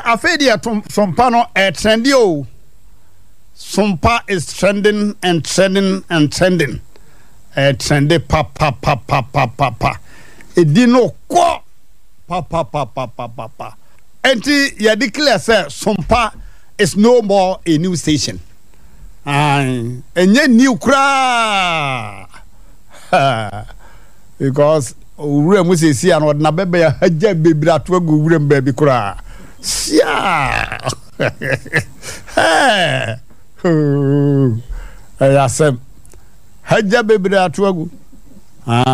afedi sompa no trendy o. Sompa is trending and trending and trending. Trendy pa. Edi no kwa pa. Enti ya declare say Sompa is no more a new station. Enye new kra. Because ure mu sesi an na bebe ya haja bebira atwa go ure mbabi kra. Sia. Ayasem haja bebira atwa go.